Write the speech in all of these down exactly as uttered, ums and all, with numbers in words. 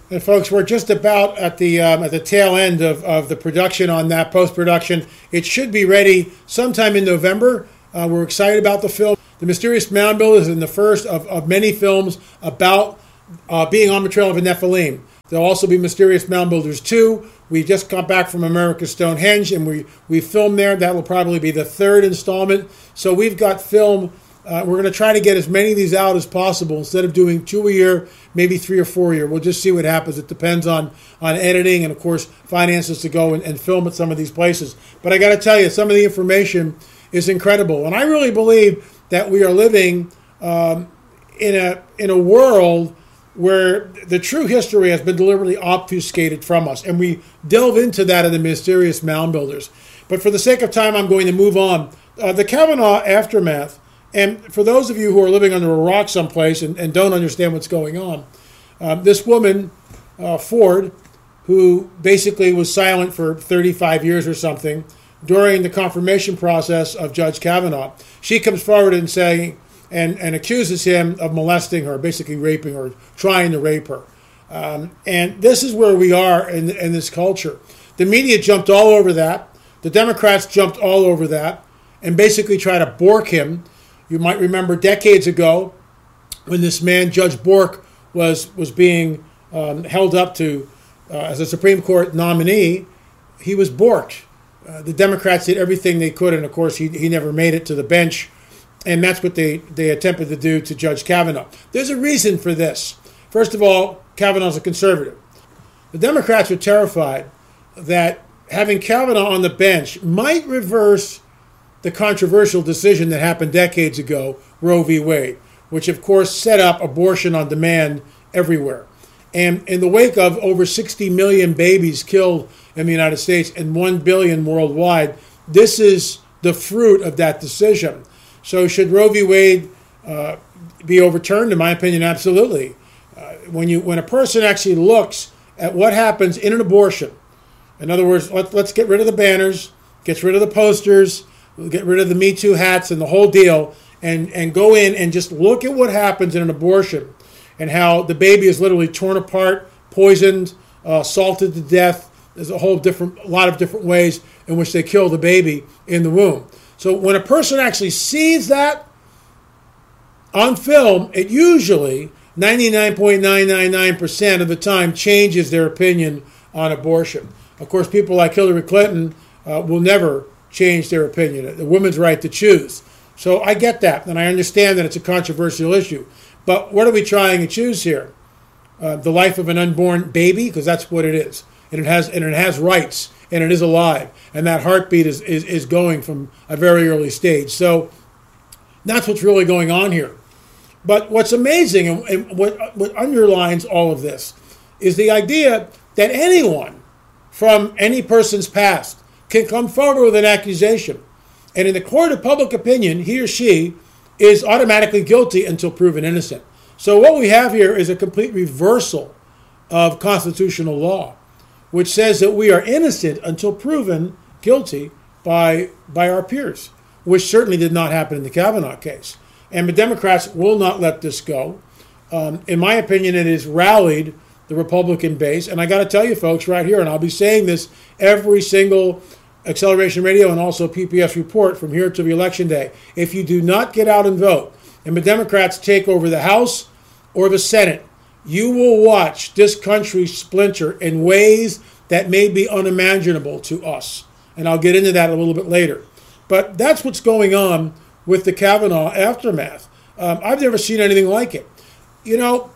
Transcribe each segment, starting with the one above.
And folks, we're just about at the um, at the tail end of, of the production on that, post-production. It should be ready sometime in November. Uh, we're excited about the film. The Mysterious Mound Builders is the first of, of many films about uh, being on the trail of a Nephilim. There'll also be Mysterious Mound Builders two. We just got back from America's Stonehenge, and we, we filmed there. That will probably be the third installment. So we've got film. Uh, we're going to try to get as many of these out as possible. Instead of doing two a year, maybe three or four a year. We'll just see what happens. It depends on, on editing and, of course, finances to go and, and film at some of these places. But I got to tell you, some of the information is incredible. And I really believe that we are living um, in a in a world where the true history has been deliberately obfuscated from us. And we delve into that in the Mysterious Mound Builders. But for the sake of time, I'm going to move on. Uh, the Kavanaugh aftermath, and for those of you who are living under a rock someplace and, and don't understand what's going on, uh, this woman, uh, Ford, who basically was silent for thirty-five years or something during the confirmation process of Judge Kavanaugh, she comes forward and saying, and, and accuses him of molesting her, basically raping her, trying to rape her. Um, and this is where we are in, in this culture. The media jumped all over that. The Democrats jumped all over that and basically tried to bork him. You might remember decades ago when this man, Judge Bork, was, was being um, held up to uh, as a Supreme Court nominee. He was borked. Uh, the Democrats did everything they could, and of course he, he never made it to the bench. And that's what they, they attempted to do to Judge Kavanaugh. There's a reason for this. First of all, Kavanaugh's a conservative. The Democrats were terrified that having Kavanaugh on the bench might reverse the controversial decision that happened decades ago, Roe v. Wade, which of course set up abortion on demand everywhere. And in the wake of over sixty million babies killed in the United States and one billion worldwide, this is the fruit of that decision. So should Roe v. Wade uh, be overturned? In my opinion, absolutely. Uh, when you when a person actually looks at what happens in an abortion, in other words, let, let's get rid of the banners, get rid of the posters, get rid of the Me Too hats and the whole deal, and, and go in and just look at what happens in an abortion and how the baby is literally torn apart, poisoned, uh, salted to death. There's a whole different, a lot of different ways in which they kill the baby in the womb. So when a person actually sees that on film, it usually, ninety-nine point nine nine nine percent of the time, changes their opinion on abortion. Of course, people like Hillary Clinton uh, will never change their opinion. The woman's right to choose. So I get that, and I understand that it's a controversial issue. But what are we trying to choose here? Uh, the life of an unborn baby? Because that's what it is. And it has and it has rights, and it is alive. And that heartbeat is, is, is going from a very early stage. So that's what's really going on here. But what's amazing, and, and what, what underlines all of this, is the idea that anyone from any person's past can come forward with an accusation. And in the court of public opinion, he or she is automatically guilty until proven innocent. So what we have here is a complete reversal of constitutional law, which says that we are innocent until proven guilty by, by our peers, which certainly did not happen in the Kavanaugh case. And the Democrats will not let this go. Um, in my opinion, it has rallied the Republican base. And I got to tell you, folks, right here, and I'll be saying this every single Acceleration Radio and also P P S report from here to the election day. If you do not get out and vote, and the Democrats take over the House or the Senate, you will watch this country splinter in ways that may be unimaginable to us. And I'll get into that a little bit later. But that's what's going on with the Kavanaugh aftermath. Um, I've never seen anything like it. You know,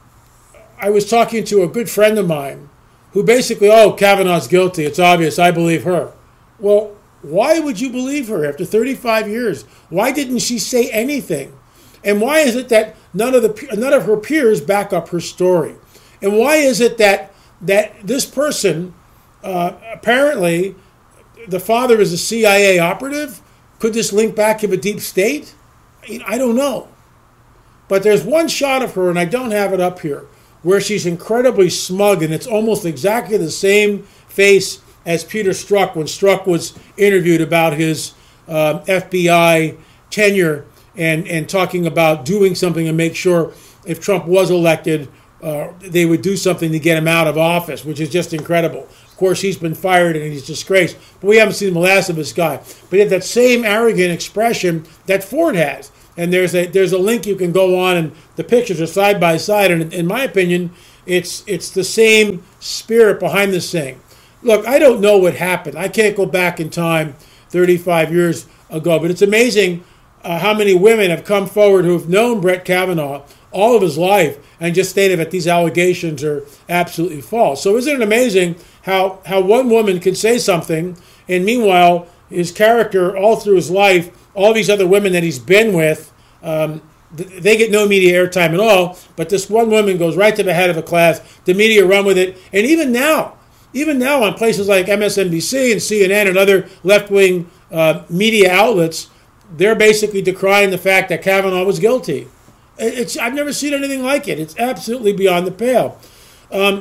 I was talking to a good friend of mine who basically, oh, Kavanaugh's guilty. It's obvious. I believe her. Well, why would you believe her after thirty-five years? Why didn't she say anything? And why is it that none of the none of her peers back up her story? And why is it that that this person, uh, apparently, the father is a C I A operative? Could this link back to the deep state? I don't know. But there's one shot of her, and I don't have it up here, where she's incredibly smug, and it's almost exactly the same face as Peter Strzok when Strzok was interviewed about his uh, F B I tenure and, and talking about doing something to make sure if Trump was elected, uh, they would do something to get him out of office, which is just incredible. Of course, he's been fired and he's disgraced, but we haven't seen the last of this guy. But he had that same arrogant expression that Ford has. And there's a there's a link you can go on, and the pictures are side by side. And in my opinion, it's it's the same spirit behind this thing. Look, I don't know what happened. I can't go back in time thirty-five years ago, but it's amazing uh, how many women have come forward who have known Brett Kavanaugh all of his life and just stated that these allegations are absolutely false. So isn't it amazing how how one woman can say something, and meanwhile his character all through his life, all these other women that he's been with, um, th- they get no media airtime at all, but this one woman goes right to the head of a class, the media run with it, and even now, even now on places like M S N B C and C N N and other left-wing uh, media outlets, they're basically decrying the fact that Kavanaugh was guilty. It's I've never seen anything like it. It's absolutely beyond the pale. Um,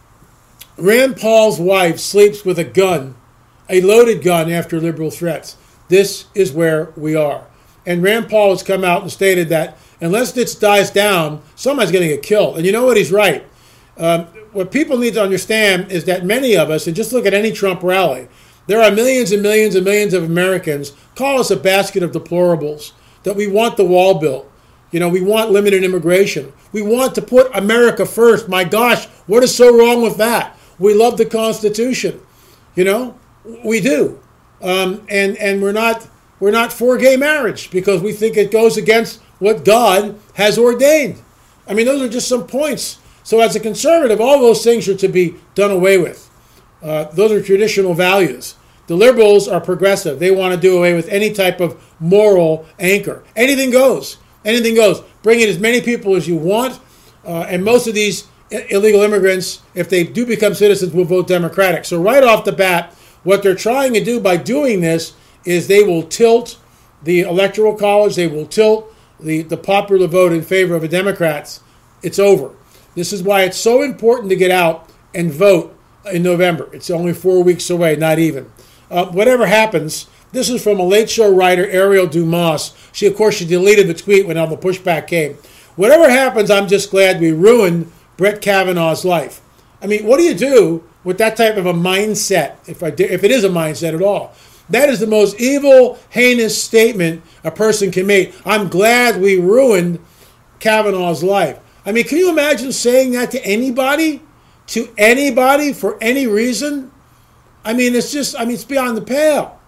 Rand Paul's wife sleeps with a gun, a loaded gun after liberal threats. This is where we are. And Rand Paul has come out and stated that unless this dies down, somebody's going to get killed. And you know what? He's right. Um, what people need to understand is that many of us, and just look at any Trump rally, there are millions and millions and millions of Americans call us a basket of deplorables, that we want the wall built. You know, we want limited immigration. We want to put America first. My gosh, what is so wrong with that? We love the Constitution. You know, we do. Um, and and we're not we're not for gay marriage because we think it goes against what God has ordained. I mean, those are just some points. So as a conservative, all those things are to be done away with. Uh, those are traditional values. The liberals are progressive. They want to do away with any type of moral anchor. Anything goes. Anything goes. Bring in as many people as you want. Uh, and most of these illegal immigrants, if they do become citizens, will vote Democratic. So right off the bat, what they're trying to do by doing this is they will tilt the Electoral College. They will tilt the, the popular vote in favor of the Democrats. It's over. This is why it's so important to get out and vote in November. It's only four weeks away, not even. Uh, whatever happens, this is from a Late Show writer, Ariel Dumas. She, of course, she deleted the tweet when all the pushback came. Whatever happens, I'm just glad we ruined Brett Kavanaugh's life. I mean, what do you do with that type of a mindset, if I if it is a mindset at all? That is the most evil, heinous statement a person can make. I'm glad we ruined Kavanaugh's life. I mean, can you imagine saying that to anybody? To anybody for any reason? I mean, it's just, I mean, it's beyond the pale.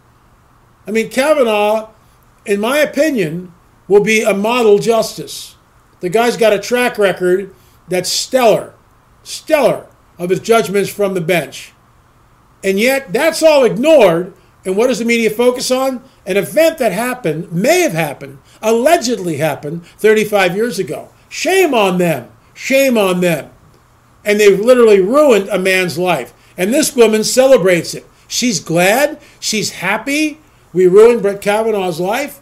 I mean, Kavanaugh, in my opinion, will be a model justice. The guy's got a track record that's stellar, stellar of his judgments from the bench. And yet, that's all ignored. And what does the media focus on? An event that happened, may have happened, allegedly happened thirty-five years ago. Shame on them. Shame on them. And they've literally ruined a man's life. And this woman celebrates it. She's glad. She's happy. We ruined Brett Kavanaugh's life.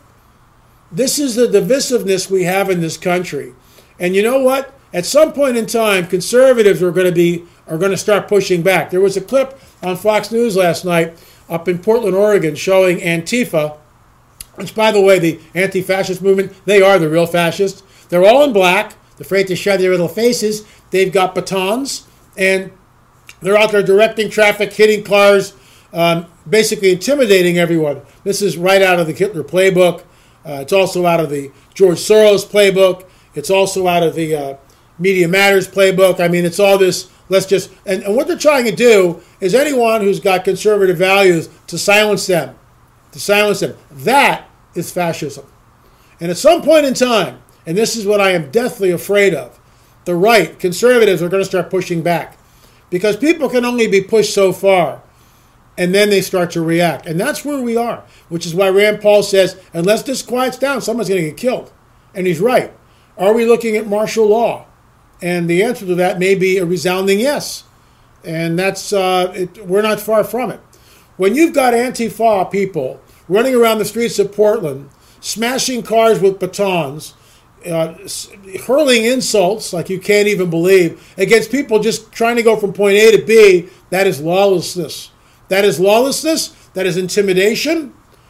This is the divisiveness we have in this country. And you know what? At some point in time, conservatives are going to be are going to start pushing back. There was a clip on Fox News last night up in Portland, Oregon, showing Antifa, which, by the way, the anti-fascist movement, they are the real fascists. They're all in black. They're afraid to show their little faces. They've got batons, and they're out there directing traffic, hitting cars, um, basically intimidating everyone. This is right out of the Hitler playbook. Uh, it's also out of the George Soros playbook. It's also out of the uh, Media Matters playbook. I mean, it's all this, let's just, and, and what they're trying to do is anyone who's got conservative values to silence them, to silence them. That is fascism. And at some point in time, and this is what I am deathly afraid of, the right, conservatives are going to start pushing back. Because people can only be pushed so far, and then they start to react. And that's where we are, which is why Rand Paul says, unless this quiets down, someone's going to get killed. And he's right. Are we looking at martial law? And the answer to that may be a resounding yes. And that's uh, it, we're not far from it. When you've got Antifa people running around the streets of Portland, smashing cars with batons, uh, hurling insults like you can't even believe against people just trying to go from point A to B, that is lawlessness. That is lawlessness. That is intimidation.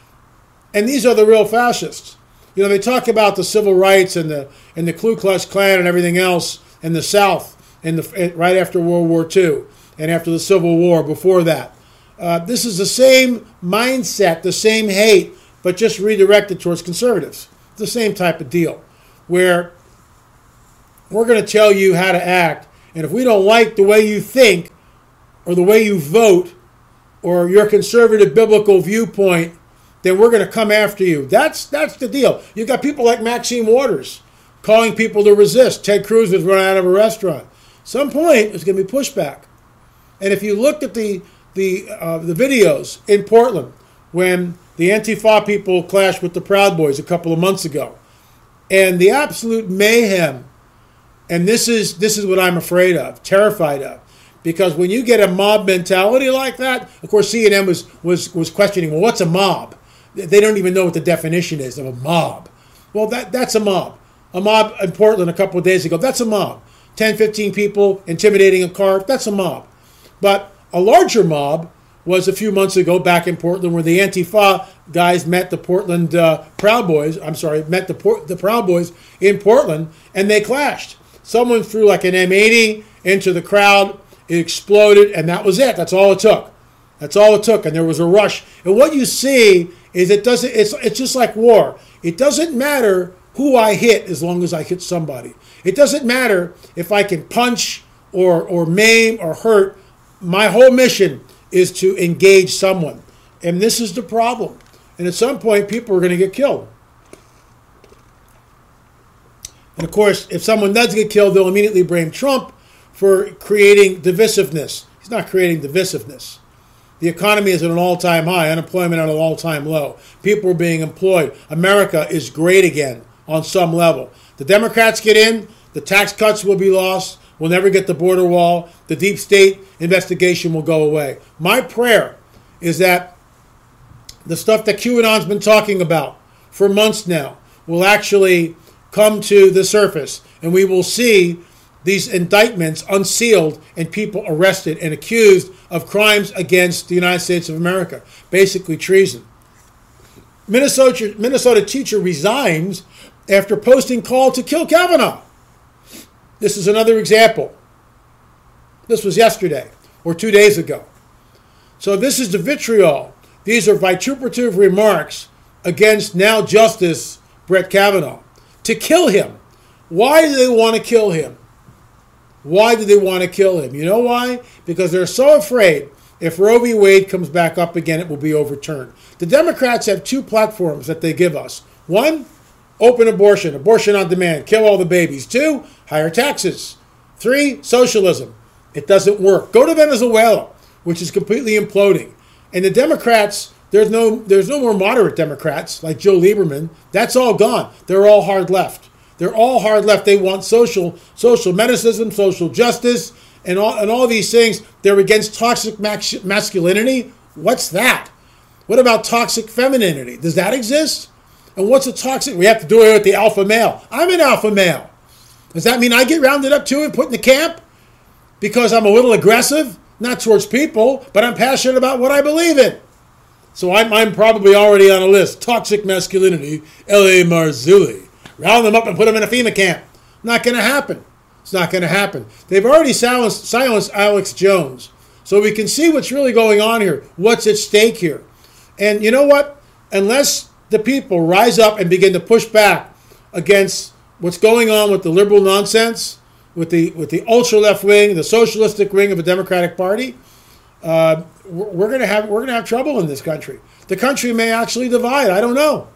And these are the real fascists. You know, they talk about the civil rights and the and the Ku Klux Klan and everything else in the South in the right after World War Two and after the Civil War before that. Uh, this is the same mindset, the same hate, but just redirected towards conservatives. The same type of deal, where we're going to tell you how to act, and if we don't like the way you think or the way you vote or your conservative biblical viewpoint, then we're going to come after you. That's that's the deal. You've got people like Maxine Waters calling people to resist. Ted Cruz was run out of a restaurant. At some point, there's going to be pushback. And if you looked at the the uh, the videos in Portland when the Antifa people clashed with the Proud Boys a couple of months ago, and the absolute mayhem, and this is this is what I'm afraid of, terrified of, because when you get a mob mentality like that, of course C N N was was was questioning, well, what's a mob? They don't even know what the definition is of a mob. Well, that that's a mob. A mob in Portland a couple of days ago, that's a mob. ten, fifteen people intimidating a car, that's a mob. But a larger mob was a few months ago back in Portland where the Antifa guys met the Portland uh, Proud Boys, I'm sorry, met the Port- the Proud Boys in Portland, and they clashed. Someone threw like an M eighty into the crowd, it exploded, and that was it. That's all it took. That's all it took, and there was a rush. And what you see is it doesn't, it's, it's just like war. It doesn't matter who I hit as long as I hit somebody. It doesn't matter if I can punch or, or maim or hurt. My whole mission is to engage someone. And this is the problem. And at some point, people are going to get killed. And of course, if someone does get killed, they'll immediately blame Trump for creating divisiveness. He's not creating divisiveness. The economy is at an all-time high, unemployment at an all-time low. People are being employed. America is great again on some level. The Democrats get in, the tax cuts will be lost. We'll never get the border wall. The deep state investigation will go away. My prayer is that the stuff that QAnon's been talking about for months now will actually come to the surface, and we will see these indictments unsealed and people arrested and accused of crimes against the United States of America, basically treason. Minnesota, Minnesota teacher resigns after posting call to kill Kavanaugh. This is another example. This was yesterday or two days ago. So this is the vitriol. These are vituperative remarks against now Justice Brett Kavanaugh. To kill him. Why do they want to kill him? Why do they want to kill him? You know why? Because they're so afraid if Roe v. Wade comes back up again, it will be overturned. The Democrats have two platforms that they give us. One, open abortion, abortion on demand, kill all the babies. Two, higher taxes. Three, socialism. It doesn't work. Go to Venezuela, which is completely imploding. And the Democrats, there's no there's no more moderate Democrats like Joe Lieberman. That's all gone. They're all hard left. They're all hard left. They want social social medicine, social justice, and all and all these things. They're against toxic max- masculinity. What's that? What about toxic femininity? Does that exist? And what's a toxic? We have to do it with the alpha male. I'm an alpha male. Does that mean I get rounded up to and put in the camp because I'm a little aggressive? Not towards people, but I'm passionate about what I believe in. So I'm, I'm probably already on a list. Toxic masculinity, L A. Marzulli. Round them up and put them in a FEMA camp. Not going to happen. It's not going to happen. They've already silenced, silenced Alex Jones. So we can see what's really going on here. What's at stake here. And you know what? Unless the people rise up and begin to push back against what's going on with the liberal nonsense, with the with the ultra left wing, the socialistic wing of the Democratic Party, uh, we're, we're going to have we're going to have trouble in this country. The country may actually divide. I don't know.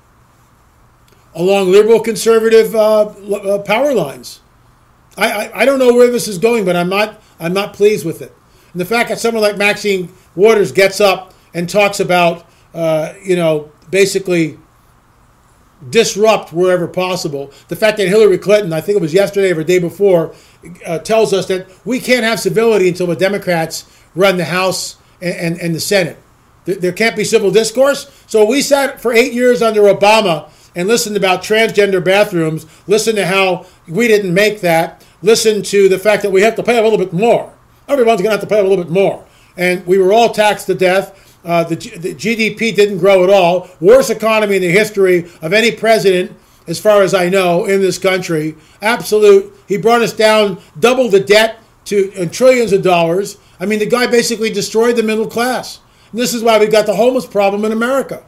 Along liberal conservative uh, uh, power lines, I, I I don't know where this is going, but I'm not I'm not pleased with it. And the fact that someone like Maxine Waters gets up and talks about uh, you know basically disrupt wherever possible. The fact that Hillary Clinton, I think it was yesterday or the day before, uh, tells us that we can't have civility until the Democrats run the House and, and, and the Senate. There, there can't be civil discourse. So we sat for eight years under Obama and listened about transgender bathrooms, listened to how we didn't make that, listened to the fact that we have to pay a little bit more. Everyone's going to have to pay a little bit more. And we were all taxed to death. Uh, the, G- the G D P didn't grow at all. Worst economy in the history of any president as far as I know, in this country. Absolute. He brought us down double the debt to uh, trillions of dollars. I mean, the guy basically destroyed the middle class. And this is why we've got the homeless problem in America.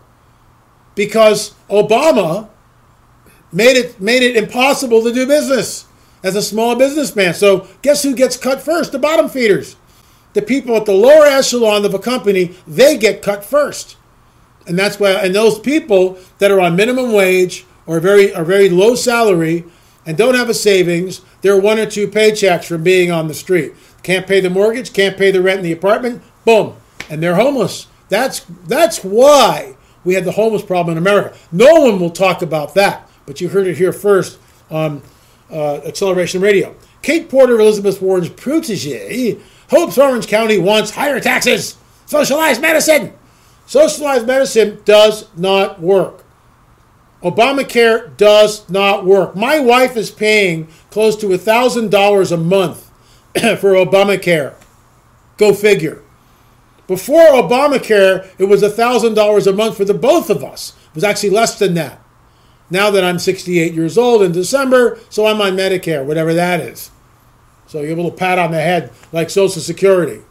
Because Obama made it made it impossible to do business as a small businessman. So guess who gets cut first? The bottom feeders. The people at the lower echelon of a company, they get cut first. And that's why, and those people that are on minimum wage or very are very low salary and don't have a savings, they're one or two paychecks from being on the street. Can't pay the mortgage, can't pay the rent in the apartment, boom, and they're homeless. That's that's why we had the homeless problem in America. No one will talk about that, but you heard it here first on uh, Acceleration Radio. Kate Porter, Elizabeth Warren's protege, hopes Orange County wants higher taxes, socialized medicine. Socialized medicine does not work. Obamacare does not work. My wife is paying close to one thousand dollars a month for Obamacare. Go figure. Before Obamacare, it was one thousand dollars a month for the both of us. It was actually less than that. Now that I'm sixty-eight years old in December, so I'm on Medicare, whatever that is. So you have a little pat on the head like Social Security.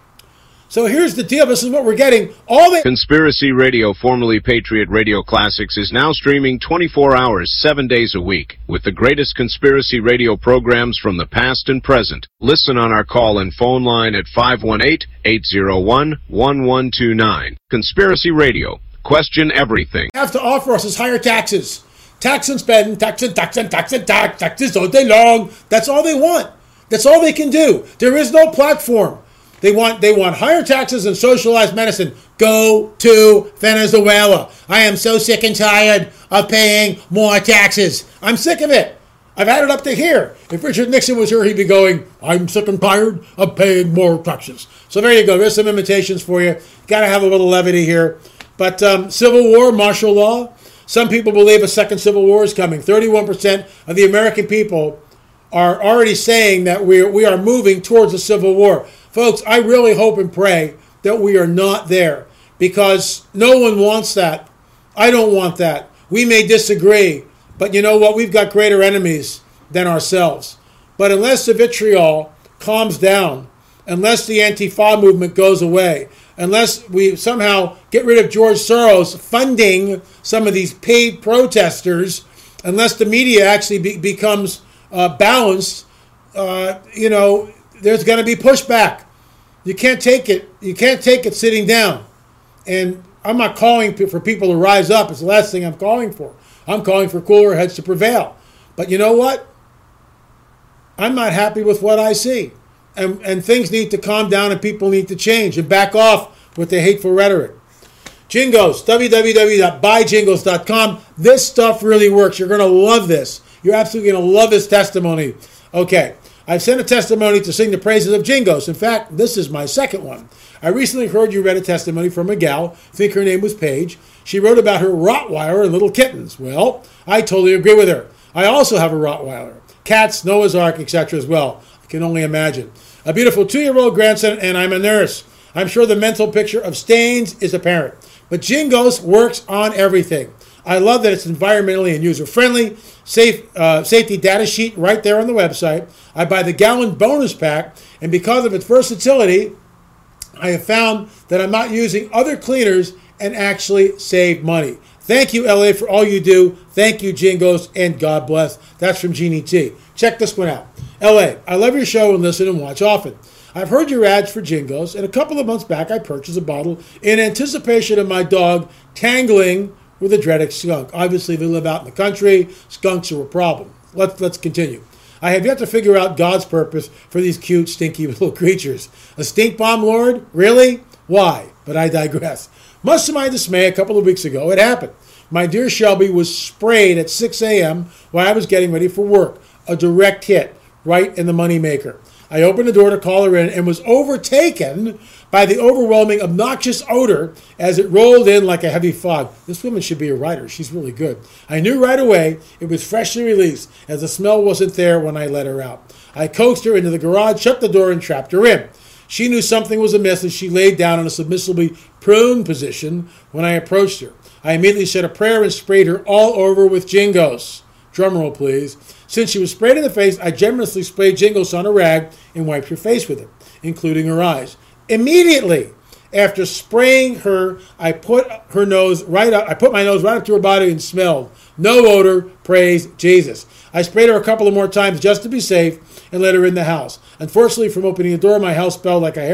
So here's the deal. This is what we're getting. All the Conspiracy Radio, formerly Patriot Radio Classics, is now streaming twenty-four hours, seven days a week, with the greatest conspiracy radio programs from the past and present. Listen on our call and phone line at five one eight, eight zero one, one one two nine. Conspiracy Radio. Question everything. Have to offer us is higher taxes. Tax and spend, tax and tax and tax and tax, taxes all day long. That's all they want. That's all they can do. There is no platform. They want they want higher taxes and socialized medicine. Go to Venezuela. I am so sick and tired of paying more taxes. I'm sick of it. I've had it up to here. If Richard Nixon was here, he'd be going, I'm sick and tired of paying more taxes. So there you go. There's some imitations for you. Got to have a little levity here. But um, Civil War, martial law. Some people believe a second Civil War is coming. thirty-one percent of the American people are already saying that we we are moving towards a Civil War. Folks, I really hope and pray that we are not there, because no one wants that. I don't want that. We may disagree, but you know what? We've got greater enemies than ourselves. But unless the vitriol calms down, unless the Antifa movement goes away, unless we somehow get rid of George Soros funding some of these paid protesters, unless the media actually be, becomes uh, balanced, uh, you know, there's going to be pushback. You can't take it. You can't take it sitting down. And I'm not calling for people to rise up. It's the last thing I'm calling for. I'm calling for cooler heads to prevail. But you know what? I'm not happy with what I see. And, and things need to calm down and people need to change and back off with the hateful rhetoric. Jingles, w w w dot buy jingles dot com. This stuff really works. You're going to love this. You're absolutely going to love this testimony. Okay. I've sent a testimony to sing the praises of Jingos. In fact, this is my second one. I recently heard you read a testimony from a gal. I think her name was Paige. She wrote about her Rottweiler and little kittens. Well, I totally agree with her. I also have a Rottweiler. Cats, Noah's Ark, et cetera as well. I can only imagine. A beautiful two-year-old grandson, and I'm a nurse. I'm sure the mental picture of stains is apparent. But Jingos works on everything. I love that it's environmentally and user-friendly. Safe uh, safety data sheet right there on the website. I buy the gallon bonus pack, and because of its versatility, I have found that I'm not using other cleaners and actually save money. Thank you, L A, for all you do. Thank you, Jingos, and God bless. That's from Jeannie T. Check this one out. L A, I love your show and listen and watch often. I've heard your ads for Jingos, and a couple of months back I purchased a bottle in anticipation of my dog tangling with a dreaded skunk. Obviously, they live out in the country. Skunks are a problem. Let's, let's continue. I have yet to figure out God's purpose for these cute, stinky little creatures. A stink bomb lord? Really? Why? But I digress. Much to my dismay, a couple of weeks ago, it happened. My dear Shelby was sprayed at six a.m. while I was getting ready for work. A direct hit right in the moneymaker. I opened the door to call her in and was overtaken by the overwhelming, obnoxious odor as it rolled in like a heavy fog. This woman should be a writer. She's really good. I knew right away it was freshly released, as the smell wasn't there when I let her out. I coaxed her into the garage, shut the door, and trapped her in. She knew something was amiss as she laid down in a submissively prone position when I approached her. I immediately said a prayer and sprayed her all over with Jingos. Drum roll, please. Since she was sprayed in the face, I generously sprayed Jingles on a rag and wiped her face with it, including her eyes. Immediately after spraying her, I put her nose right up. I put my nose right up to her body and smelled. No odor. Praise Jesus. I sprayed her a couple of more times just to be safe and let her in the house. Unfortunately, from opening the door, my house smelled like a